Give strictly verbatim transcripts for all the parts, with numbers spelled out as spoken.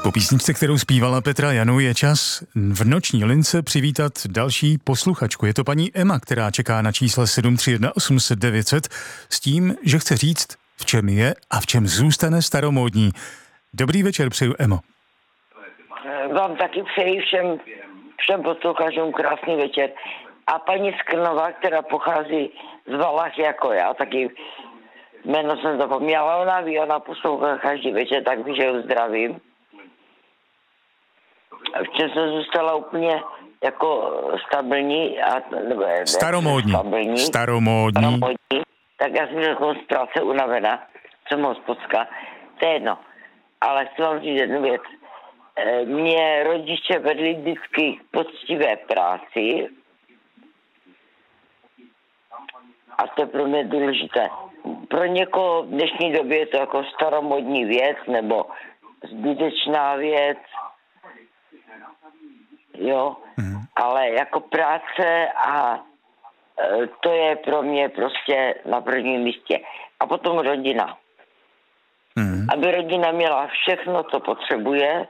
Po písničce, kterou zpívala Petra Janu, je čas v noční lince přivítat další posluchačku. Je to paní Emma, která čeká na čísle sedm tři jedna osm set devět set s tím, že chce říct, v čem je a v čem zůstane staromódní. Dobrý večer, přeju, Emo. Vám taky přeji všem, všem posluchačům krásný večer. A paní Skrnová, která pochází z Valach jako já, taky jméno jsem zapomněla, ona ví, ona poslouchá každý večer, tak ví, že ho zdravím. V čem jsem zůstala úplně jako stabilní. A, nebo, staromódní. Stabilní, staromódní. Staromódní. Tak já jsem jako z práce unavená, jsem hospodská, to je jedno. Ale chci vám říct jednu věc. Mě rodiče vedli vždycky k poctivé práci a to je pro mě důležité. Pro někoho v dnešní době je to jako staromodní věc nebo zbytečná věc, jo, mm. ale jako práce a e, to je pro mě prostě na prvním místě. A potom rodina. Mm. Aby rodina měla všechno, co potřebuje.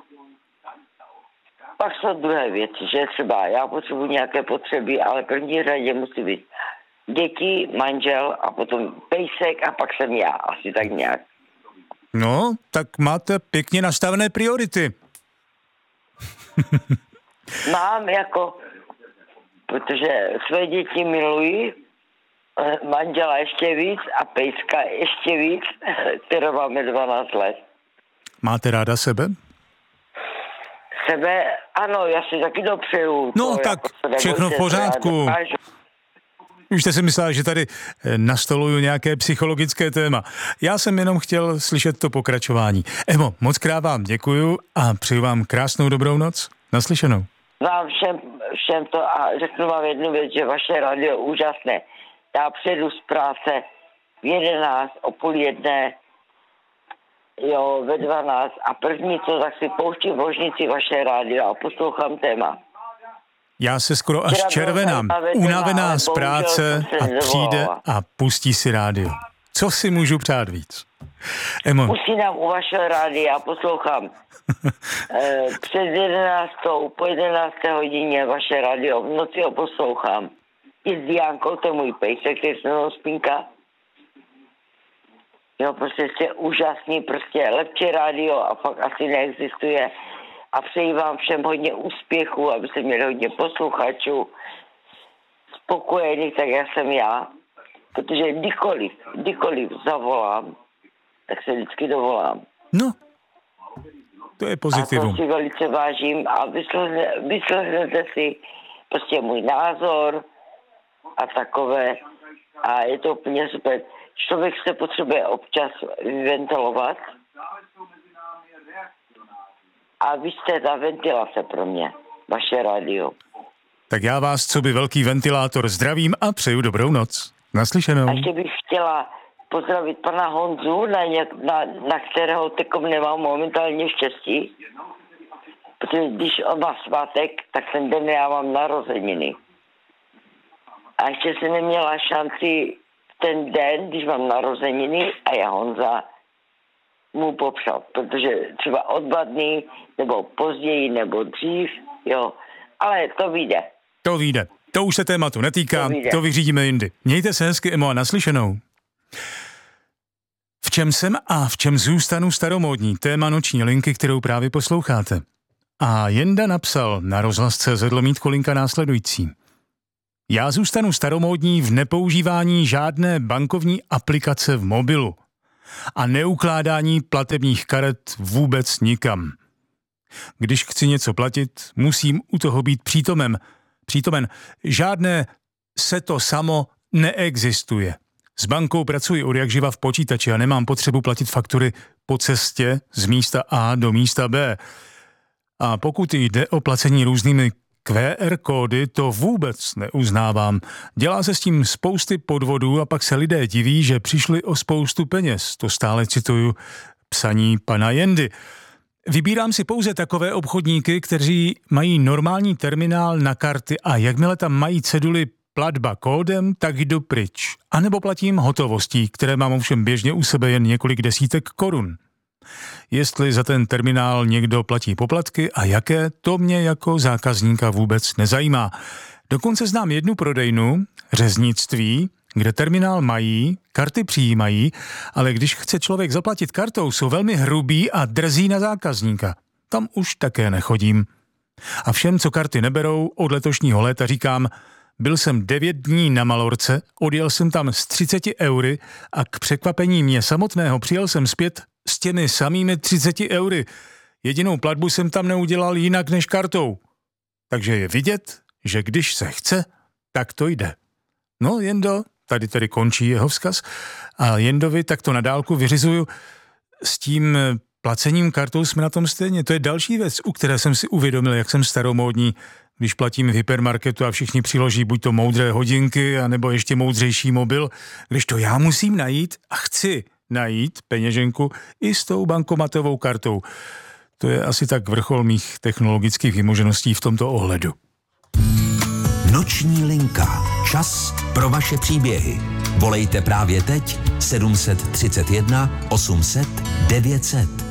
Pak jsou druhé věci, že třeba já potřebuji nějaké potřeby, ale v první řadě musí být děti, manžel a potom pejsek a pak jsem já, asi tak nějak. No, tak máte pěkně nastavené priority. Mám jako, protože své děti miluji, manžela ještě víc a pejska ještě víc, kterou máme dvanáct let. Máte ráda sebe? Sebe, ano, já si taky dopřeju. No tak všechno v pořádku. Už jste si myslela, že tady nastoluju nějaké psychologické téma. Já jsem jenom chtěl slyšet to pokračování. Emo, moc krát vám děkuju a přeju vám krásnou dobrou noc. Naslyšenou. Vám všem, všem to a řeknu vám jednu věc, že vaše radio je úžasné. Já přijedu z práce v jedenáct, o půl jedné, jo, ve dvanáct a první co, tak si pouštím v ložnici vaše rádio a poslouchám téma. Já se skoro až červenám, unavená z práce a přijde a pustí si rádio. Co si můžu přát víc? Emo. Usínám u vašeho rádia a poslouchám. e, před jedenáctou, po jedenácté hodině vaše rádio, v noci ho poslouchám. I s Diánkou, to je můj pejsek, který se mnou spínka. Jo, prostě jste úžasný, prostě lepší rádio a fakt asi neexistuje. A přeji vám všem hodně úspěchu, abyste měli hodně posluchačů, spokojených, tak jak jsem já. Protože kdykoliv, kdykoliv zavolám, tak se vždycky dovolám. No, to je pozitivum. A to si velice vážím a vyslechne, vyslechnete si prostě můj názor a takové. A je to úplně super. Člověk se potřebuje občas vyventilovat. A vy jste ta ventilace pro mě, vaše rádio. Tak já vás, co by velký ventilátor, zdravím a přeju dobrou noc. Naslyšenou. A ještě bych chtěla pozdravit pana Honzu, na, něk, na, na kterého teďkom nemám momentálně štěstí. Protože když on má svátek, tak ten den já mám narozeniny. A ještě jsem neměla šanci ten den, když mám narozeniny a já Honza mu popřát, protože třeba od dva dny, nebo později, nebo dřív, jo, ale to vyjde. To vyjde. To už se tématu netýká, to, to vyřídíme jindy. Mějte se hezky, Emo, a naslyšenou. V čem jsem a v čem zůstanu staromódní? Téma noční linky, kterou právě posloucháte. A Jenda napsal na rozhlas tečka cé zet lomítko linka následující. Já zůstanu staromódní v nepoužívání žádné bankovní aplikace v mobilu a neukládání platebních karet vůbec nikam. Když chci něco platit, musím u toho být přítomen. Přítomen. Žádné se to samo neexistuje. S bankou pracuji od jak živa v počítači a nemám potřebu platit faktury po cestě z místa A do místa B. A pokud jde o placení různými Q R kódy, to vůbec neuznávám. Dělá se s tím spousty podvodů a pak se lidé diví, že přišli o spoustu peněz. To stále cituju psaní pana Jendy. Vybírám si pouze takové obchodníky, kteří mají normální terminál na karty a jakmile tam mají ceduly platba kódem, tak jdu pryč. A nebo platím hotovostí, které mám ovšem běžně u sebe jen několik desítek korun. Jestli za ten terminál někdo platí poplatky a jaké, to mě jako zákazníka vůbec nezajímá. Dokonce znám jednu prodejnu, řeznictví, kde terminál mají, karty přijímají, ale když chce člověk zaplatit kartou, jsou velmi hrubí a drzí na zákazníka. Tam už také nechodím. A všem, co karty neberou, od letošního léta říkám, byl jsem devět dní na Malorce, odjel jsem tam s třiceti eury a k překvapení mě samotného přijel jsem zpět s těmi samými třiceti eury. Jedinou platbu jsem tam neudělal jinak než kartou. Takže je vidět, že když se chce, tak to jde. No, Jendo, tady tedy končí jeho vzkaz a Jendovi takto na dálku vyřizuju, s tím placením kartou jsme na tom stejně. To je další věc, u které jsem si uvědomil, jak jsem staromódní, když platím v hypermarketu a všichni přiloží buď to moudré hodinky, anebo ještě moudřejší mobil, když to já musím najít a chci najít peněženku i s tou bankomatovou kartou. To je asi tak vrchol mých technologických vymožeností v tomto ohledu. Noční linka. Čas pro vaše příběhy. Volejte právě teď sedm set třicet jedna osm set devět set.